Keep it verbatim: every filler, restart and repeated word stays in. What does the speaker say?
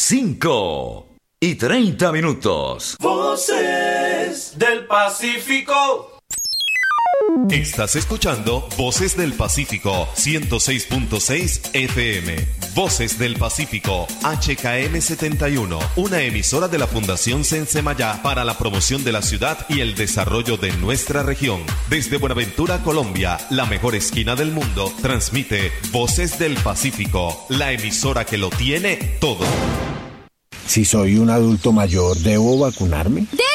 cinco y treinta minutos. Voces del Pacífico. Estás escuchando Voces del Pacífico, ciento seis punto seis F M. Voces del Pacífico, H K M setenta y uno, una emisora de la Fundación Sensemayá para la promoción de la ciudad y el desarrollo de nuestra región. Desde Buenaventura, Colombia, la mejor esquina del mundo, transmite Voces del Pacífico, la emisora que lo tiene todo. Si soy un adulto mayor, ¿debo vacunarme? ¡De